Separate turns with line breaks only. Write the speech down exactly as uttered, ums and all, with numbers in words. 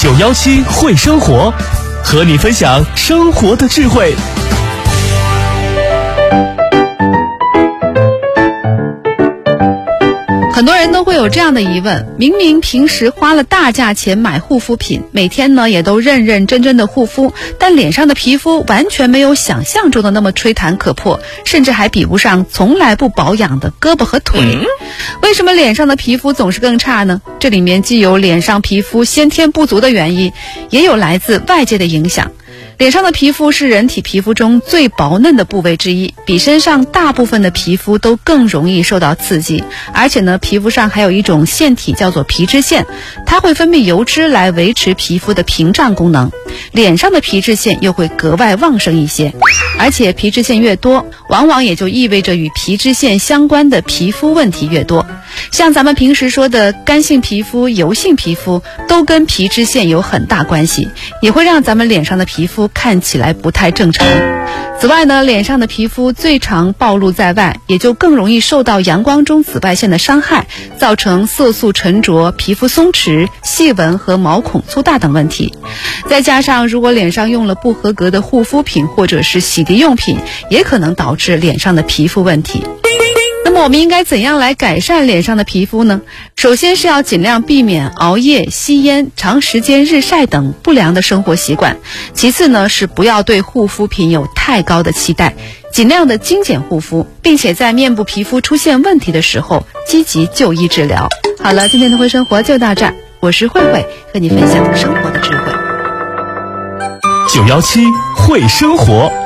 九一七会生活，和你分享生活的智慧。
很多人都会有这样的疑问，明明平时花了大价钱买护肤品，每天呢也都认认真真的护肤，但脸上的皮肤完全没有想象中的那么吹弹可破，甚至还比不上从来不保养的胳膊和腿。嗯、为什么脸上的皮肤总是更差呢？这里面既有脸上皮肤先天不足的原因，也有来自外界的影响。脸上的皮肤是人体皮肤中最薄嫩的部位之一，比身上大部分的皮肤都更容易受到刺激，而且呢，皮肤上还有一种腺体叫做皮脂腺，它会分泌油脂来维持皮肤的屏障功能。脸上的皮脂腺又会格外旺盛一些，而且皮脂腺越多，往往也就意味着与皮脂腺相关的皮肤问题越多。像咱们平时说的干性皮肤、油性皮肤，都跟皮脂腺有很大关系，也会让咱们脸上的皮肤看起来不太正常。此外呢，脸上的皮肤最常暴露在外，也就更容易受到阳光中紫外线的伤害，造成色素沉着、皮肤松弛、细纹和毛孔粗大等问题。再加上如果脸上用了不合格的护肤品或者是洗涤用品，也可能导致脸上的皮肤问题。那么我们应该怎样来改善脸上的皮肤呢？首先是要尽量避免熬夜、吸烟、长时间日晒等不良的生活习惯。其次呢，是不要对护肤品有太高的期待，尽量的精简护肤，并且在面部皮肤出现问题的时候积极就医治疗。好了，今天的会生活就到这儿，我是慧慧，和你分享生活的智慧。
九一七会生活。